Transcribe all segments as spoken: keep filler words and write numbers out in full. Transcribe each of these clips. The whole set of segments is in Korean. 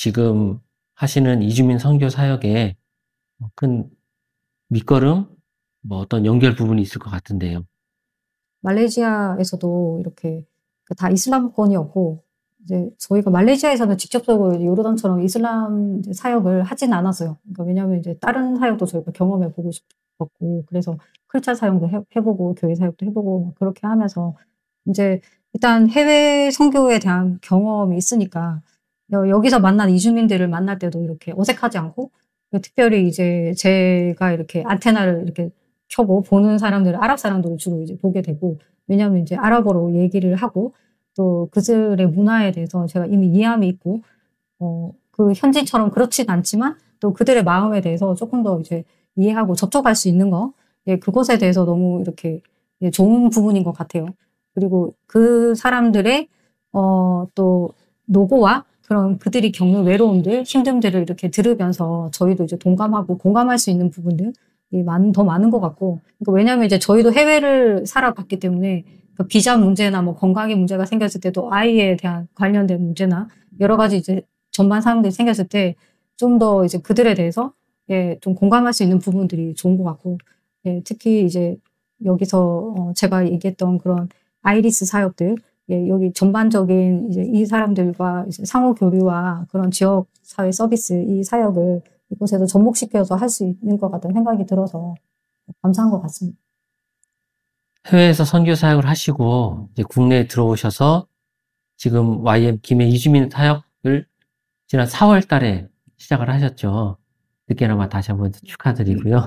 지금 하시는 이주민 선교 사역에 큰 밑거름, 뭐 어떤 연결 부분이 있을 것 같은데요. 말레이시아에서도 이렇게 다 이슬람권이었고, 이제 저희가 말레이시아에서는 직접적으로 요르단처럼 이슬람 사역을 하진 않았어요. 그러니까 왜냐하면 이제 다른 사역도 저희가 경험해 보고 싶었고, 그래서 크리스찬 사역도 해, 해보고 교회 사역도 해보고 그렇게 하면서 이제 일단 해외 선교에 대한 경험이 있으니까 여기서 만난 이주민들을 만날 때도 이렇게 어색하지 않고, 특별히 이제 제가 이렇게 안테나를 이렇게 켜고 보는 사람들은 아랍 사람들을 주로 이제 보게 되고, 왜냐하면 이제 아랍어로 얘기를 하고 또 그들의 문화에 대해서 제가 이미 이해함이 있고, 어, 그 현지처럼 그렇진 않지만 또 그들의 마음에 대해서 조금 더 이제 이해하고 접촉할 수 있는 거, 예, 그것에 대해서 너무 이렇게 예, 좋은 부분인 것 같아요. 그리고 그 사람들의 어, 또 노고와 그런 그들이 겪는 외로움들, 힘듦들을 이렇게 들으면서 저희도 이제 동감하고 공감할 수 있는 부분들 더 많은 것 같고, 그러니까 왜냐하면 이제 저희도 해외를 살아봤기 때문에 그러니까 비자 문제나 뭐 건강의 문제가 생겼을 때도 아이에 대한 관련된 문제나 여러 가지 이제 전반 사항들이 생겼을 때 좀 더 이제 그들에 대해서 예, 좀 공감할 수 있는 부분들이 좋은 것 같고, 예, 특히 이제 여기서 어, 제가 얘기했던 그런 아이리스 사역들, 예, 여기 전반적인 이제 이 사람들과 이제 상호 교류와 그런 지역 사회 서비스 이 사역을 이곳에서 접목시켜서 할 수 있는 것 같다는 생각이 들어서 감사한 것 같습니다. 해외에서 선교 사역을 하시고 이제 국내에 들어오셔서 지금 와이엠 김해 이주민 사역을 지난 사월 달에 시작을 하셨죠. 늦게나마 다시 한번 축하드리고요.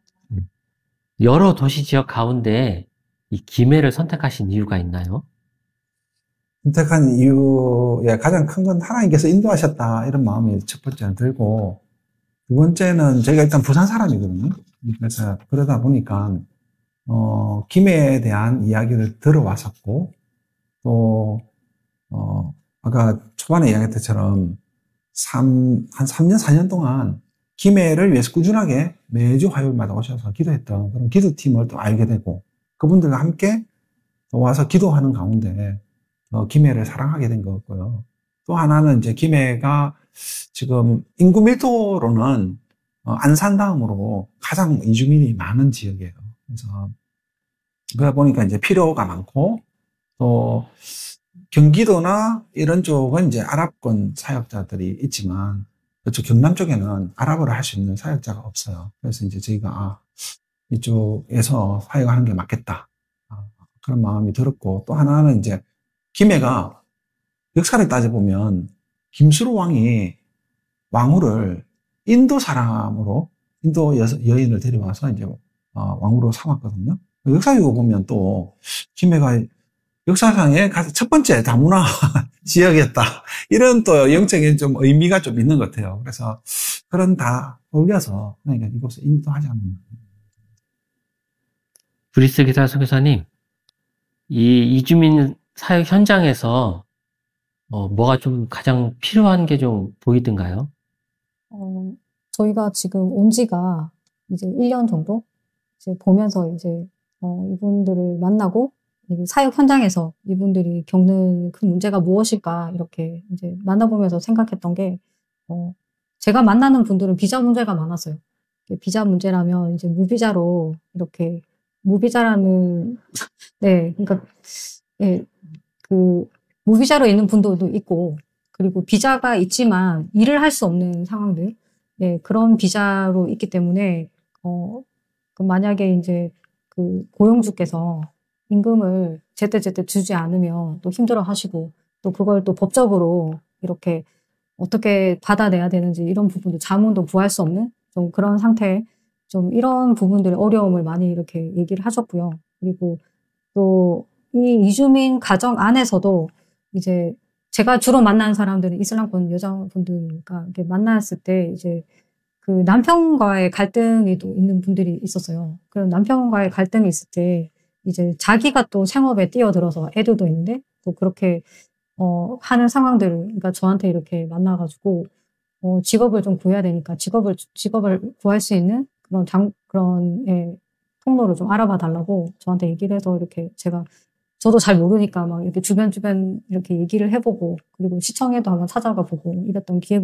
여러 도시 지역 가운데 이 김해를 선택하신 이유가 있나요? 선택한 이유의 가장 큰 건 하나님께서 인도하셨다 이런 마음이 첫 번째는 들고, 두 번째는 저희가 일단 부산 사람이거든요. 그래서 그러다 보니까 어, 김해에 대한 이야기를 들어왔었고, 또 어, 아까 초반에 이야기했던 것처럼 삼, 한 삼 년, 사 년 동안 김해를 위해서 꾸준하게 매주 화요일마다 오셔서 기도했던 그런 기도팀을 또 알게 되고, 그분들과 함께 와서 기도하는 가운데 어, 김해를 사랑하게 된 거고요. 또 하나는 이제 김해가 지금 인구 밀도로는 어, 안산 다음으로 가장 이주민이 많은 지역이에요. 그래서 그러다 보니까 이제 필요가 많고, 또 경기도나 이런 쪽은 이제 아랍권 사역자들이 있지만 그쪽 경남 쪽에는 아랍어를 할 수 있는 사역자가 없어요. 그래서 이제 저희가 아, 이쪽에서 사역하는 게 맞겠다, 아, 그런 마음이 들었고, 또 하나는 이제 김해가 역사를 따져보면 김수로 왕이 왕후를 인도 사람으로, 인도 여, 여인을 데려와서 이제 어, 왕후로 삼았거든요. 역사적으로 보면 또 김해가 역사상의 가장 첫 번째 다문화 지역이었다, 이런 또 영적인 좀 의미가 좀 있는 것 같아요. 그래서 그런 다 어울려서 그러니까 이곳을 인도하지 않는. 브리스 기사 선교사님, 이 이주민 사역 현장에서 어, 뭐가 좀 가장 필요한 게 좀 보이던가요? 어, 저희가 지금 온 지가 이제 일 년 정도 이제 보면서 이제 어, 이분들을 만나고 사역 현장에서 이분들이 겪는 그 문제가 무엇일까 이렇게 이제 만나보면서 생각했던 게, 어, 제가 만나는 분들은 비자 문제가 많았어요. 비자 문제라면 이제 무비자로 이렇게 무비자라는 네, 그러니까 예, 그 무비자로 있는 분들도 있고, 그리고 비자가 있지만 일을 할 수 없는 상황들, 예, 그런 비자로 있기 때문에 어, 그 만약에 이제 그 고용주께서 임금을 제때제때 주지 않으면 또 힘들어 하시고, 또 그걸 또 법적으로 이렇게 어떻게 받아내야 되는지 이런 부분도 자문도 구할 수 없는 좀 그런 상태, 좀 이런 부분들의 어려움을 많이 이렇게 얘기를 하셨고요. 그리고 또 이 이주민 가정 안에서도 이제 제가 주로 만난 사람들은 이슬람권 여자분들과 이렇게 만났을 때 이제 그 남편과의 갈등이 또 있는 분들이 있었어요. 그럼 남편과의 갈등이 있을 때 이제 자기가 또 생업에 뛰어들어서 애들도 있는데 또 그렇게 어 하는 상황들을, 그러니까 저한테 이렇게 만나가지고 어 직업을 좀 구해야 되니까 직업을 직업을 구할 수 있는 그런 장 그런 예, 통로를 좀 알아봐 달라고 저한테 얘기를 해서, 이렇게 제가 저도 잘 모르니까 막 이렇게 주변 주변 이렇게 얘기를 해보고, 그리고 시청에도 한번 찾아가 보고 이랬던 기억이